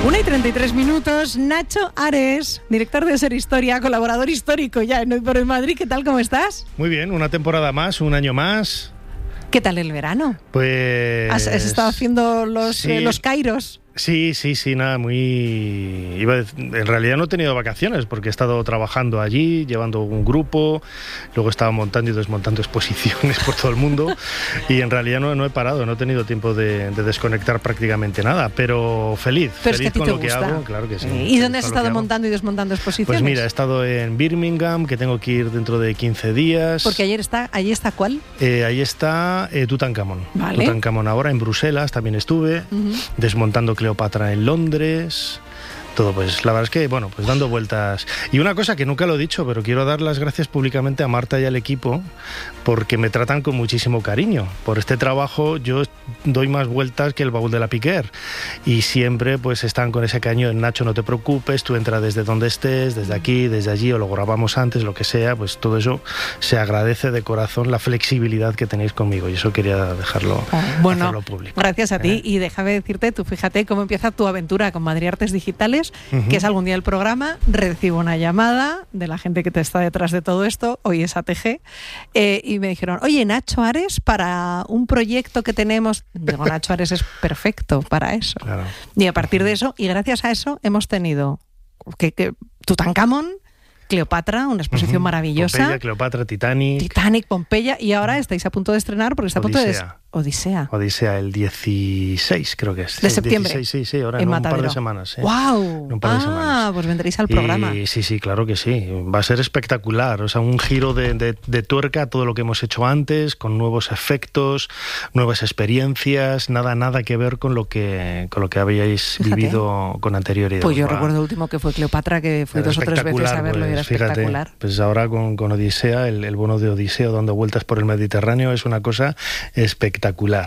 1:33, Nacho Ares, director de Ser Historia, colaborador histórico ya en Hoy por Hoy Madrid. ¿Qué tal, cómo estás? Muy bien, una temporada más, un año más. ¿Qué tal el verano? Pues... ¿Has estado haciendo los Kairos? Sí, nada, en realidad no he tenido vacaciones porque he estado trabajando allí, llevando un grupo, luego estaba montando y desmontando exposiciones por todo el mundo y en realidad no he parado, no he tenido tiempo de desconectar prácticamente nada, pero feliz con lo que hago, claro que sí. ¿Y dónde has estado montando y desmontando exposiciones? Pues mira, he estado en Birmingham, que tengo que ir dentro de 15 días. Porque allí está ¿cuál? Ahí está Tutankamón. Vale. Tutankamón ahora, en Bruselas también estuve, desmontando Cleopatra en Londres. Todo, pues la verdad es que, bueno, pues dando vueltas. Y una cosa que nunca lo he dicho, pero quiero dar las gracias públicamente a Marta y al equipo porque me tratan con muchísimo cariño. Por este trabajo yo doy más vueltas que el baúl de la Piquer y siempre pues están con ese caño de Nacho, no te preocupes, tú entra desde donde estés, desde aquí, desde allí, o lo grabamos antes, lo que sea, pues todo eso se agradece de corazón, la flexibilidad que tenéis conmigo, y eso quería dejarlo, hacerlo público. Gracias a ti, y déjame decirte, tú fíjate cómo empieza tu aventura con Madrid Artes Digitales, que es algún día el programa, recibo una llamada de la gente que te está detrás de todo esto, hoy es ATG, y me dijeron, oye, Nacho Ares, para un proyecto que tenemos, digo, Nacho Ares es perfecto para eso. Claro. Y a partir de eso, y gracias a eso, hemos tenido Tutankamón, Cleopatra, una exposición maravillosa. Pompeya, Cleopatra, Titanic, Pompeya, y ahora estáis a punto de estrenar porque está a punto de... Odisea, el 16 creo que es. ¿De septiembre? 16, sí, ahora en un par de semanas. ¡Wow! Un par de semanas. Pues vendréis al programa. Sí, claro que sí. Va a ser espectacular. O sea, un giro de tuerca a todo lo que hemos hecho antes, con nuevos efectos, nuevas experiencias, nada que ver con lo que habíais vivido con anterioridad. Pues yo recuerdo el último que fue Cleopatra, que fui 2 o 3 veces a verlo, y era espectacular. Fíjate, pues ahora con Odisea, el bono de Odiseo dando vueltas por el Mediterráneo es una cosa espectacular.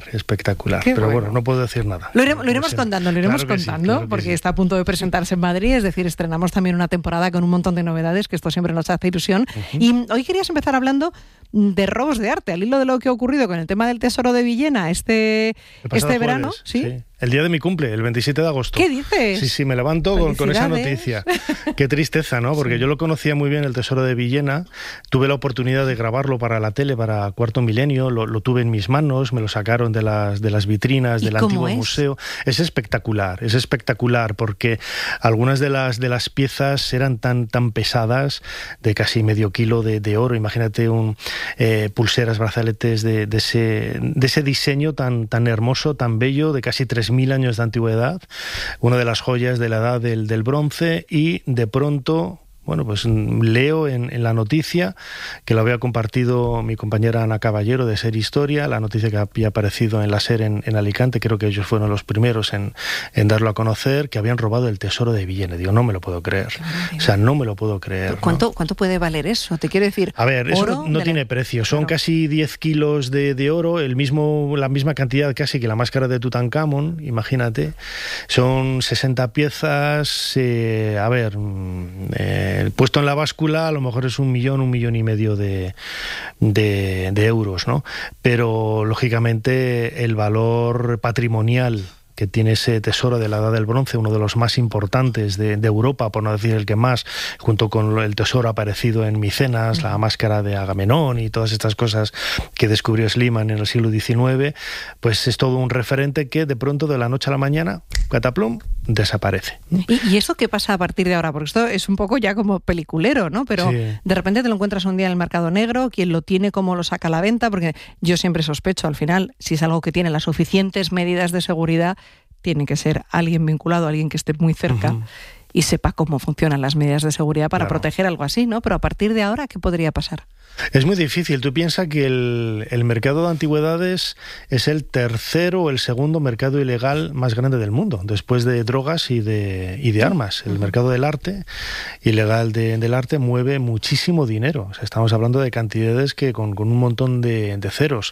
Pero bueno, no puedo decir nada. Lo iremos contando, claro porque sí. Está a punto de presentarse en Madrid, es decir, estrenamos también una temporada con un montón de novedades, que esto siempre nos hace ilusión. Y hoy querías empezar hablando de robos de arte, al hilo de lo que ha ocurrido con el tema del Tesoro de Villena este verano. Jueves, sí. El día de mi cumple, el 27 de agosto. ¿Qué dices? Sí, me levanto con esa noticia. Qué tristeza, ¿no? Porque yo lo conocía muy bien, el Tesoro de Villena. Tuve la oportunidad de grabarlo para la tele, para Cuarto Milenio. Lo tuve en mis manos, me lo sacaron de las vitrinas del antiguo museo. Es espectacular porque algunas de las piezas eran tan pesadas, de casi medio kilo de oro. Imagínate pulseras, brazaletes de ese diseño tan hermoso, tan bello, de casi 3.000 años de antigüedad, una de las joyas de la edad del bronce, y de pronto, bueno, pues leo en la noticia, que lo había compartido mi compañera Ana Caballero de Ser Historia, la noticia que había aparecido en la SER en Alicante, creo que ellos fueron los primeros en darlo a conocer, que habían robado el Tesoro de Villena. Digo, no me lo puedo creer. O sea, no me lo puedo creer. ¿Cuánto puede valer eso? Te quiero decir, a ver, eso no tiene precio. Son casi 10 kilos de oro, la misma cantidad casi que la máscara de Tutankamón, imagínate. Son 60 piezas, puesto en la báscula a lo mejor es 1 millón y medio de euros, ¿no? Pero lógicamente el valor patrimonial que tiene ese tesoro de la Edad del Bronce, uno de los más importantes de Europa, por no decir el que más, junto con el tesoro aparecido en Micenas, la máscara de Agamenón y todas estas cosas que descubrió Schliemann en el siglo XIX, pues es todo un referente que de pronto, de la noche a la mañana, cataplum, desaparece. ¿Y esto qué pasa a partir de ahora? Porque esto es un poco ya como peliculero, ¿no? Pero sí, de repente te lo encuentras un día en el mercado negro, quien lo tiene, cómo lo saca a la venta, porque yo siempre sospecho, al final, si es algo que tiene las suficientes medidas de seguridad, tiene que ser alguien vinculado, alguien que esté muy cerca y sepa cómo funcionan las medidas de seguridad para proteger algo así, ¿no? Pero a partir de ahora, ¿qué podría pasar? Es muy difícil. Tú piensas que el mercado de antigüedades es el tercero o el segundo mercado ilegal más grande del mundo, después de drogas y de armas. El mercado del arte, ilegal del arte, mueve muchísimo dinero. O sea, estamos hablando de cantidades que con un montón de ceros.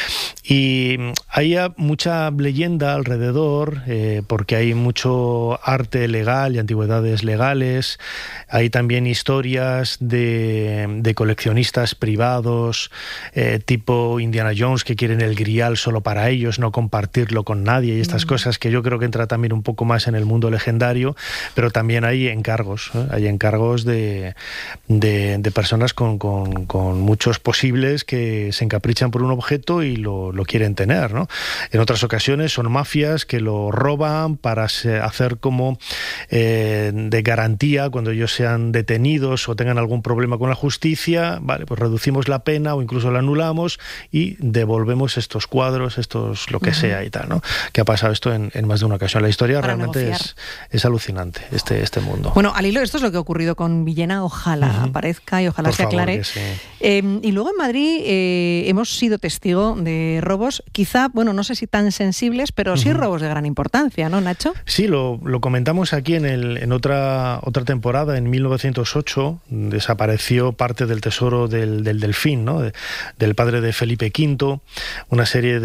Y hay mucha leyenda alrededor, porque hay mucho arte legal y antigüedades sociedades legales, hay también historias de coleccionistas privados, tipo Indiana Jones, que quieren el grial solo para ellos, no compartirlo con nadie, y estas cosas que yo creo que entra también un poco más en el mundo legendario, pero también hay encargos, hay encargos de personas con muchos posibles que se encaprichan por un objeto y lo quieren tener, ¿no? En otras ocasiones son mafias que lo roban para hacer como de garantía cuando ellos sean detenidos o tengan algún problema con la justicia, vale, pues reducimos la pena o incluso la anulamos y devolvemos estos cuadros, estos lo que sea y tal, ¿no? Que ha pasado esto en más de una ocasión. La historia para realmente es alucinante, este mundo. Bueno, al hilo, esto es lo que ha ocurrido con Villena, ojalá aparezca y ojalá se aclare. Sí. Y luego en Madrid hemos sido testigo de robos, quizá, bueno, no sé si tan sensibles, pero sí robos de gran importancia, ¿no, Nacho? Sí, lo comentamos aquí en otra temporada, en 1908, desapareció parte del tesoro del Delfín, ¿no? Del padre de Felipe V, una serie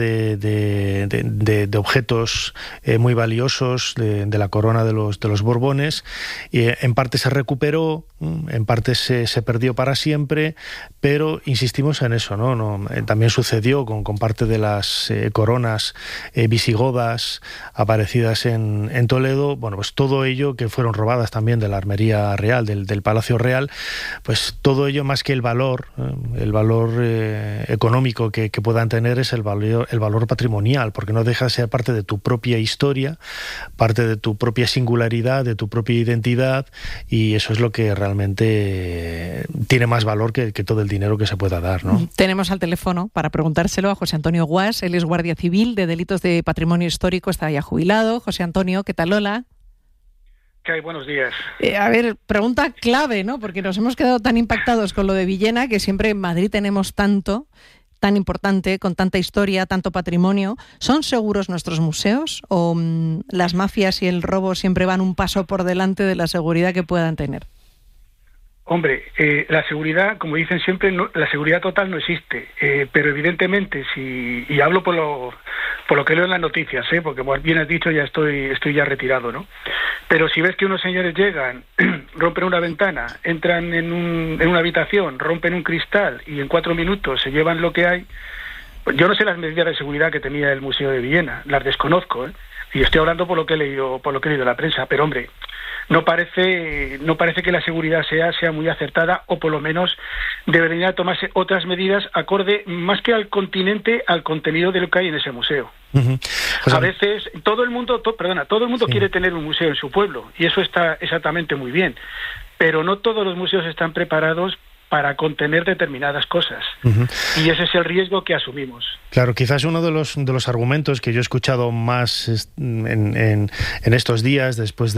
de objetos muy valiosos de la corona de los Borbones, y en parte se recuperó, en parte se perdió para siempre, pero insistimos en eso, ¿no? También sucedió con parte de las coronas visigodas aparecidas en Toledo. Bueno, pues todo ello, que fueron robadas también de la armería real, del Palacio Real, pues todo ello, más que el valor económico que puedan tener, es el valor patrimonial, porque no deja de ser parte de tu propia historia, parte de tu propia singularidad, de tu propia identidad, y eso es lo que realmente tiene más valor que todo el dinero que se pueda dar, ¿no? Tenemos al teléfono para preguntárselo a José Antonio Guas. Él es guardia civil de delitos de patrimonio histórico, está ya jubilado. José Antonio, ¿qué tal? Hola. ¿Qué hay? Buenos días. A ver, pregunta clave, ¿no? Porque nos hemos quedado tan impactados con lo de Villena, que siempre en Madrid tenemos tanto, tan importante, con tanta historia, tanto patrimonio. ¿Son seguros nuestros museos o las mafias y el robo siempre van un paso por delante de la seguridad que puedan tener? Hombre, la seguridad, como dicen siempre, la seguridad total no existe, pero evidentemente, y hablo por lo que leo en las noticias, porque como bien has dicho, ya estoy ya retirado, ¿no? Pero si ves que unos señores llegan, rompen una ventana, entran en una habitación, rompen un cristal y en 4 minutos se llevan lo que hay, pues yo no sé las medidas de seguridad que tenía el Museo de Villena, las desconozco, y estoy hablando por lo que he leído en la prensa, pero hombre, no parece que la seguridad sea muy acertada, o por lo menos deberían tomarse otras medidas acorde más que al continente, al contenido de lo que hay en ese museo. A veces todo el mundo quiere tener un museo en su pueblo, y eso está exactamente muy bien, pero no todos los museos están preparados para contener determinadas cosas. Y ese es el riesgo que asumimos. Claro, quizás uno de los argumentos que yo he escuchado más en estos días, después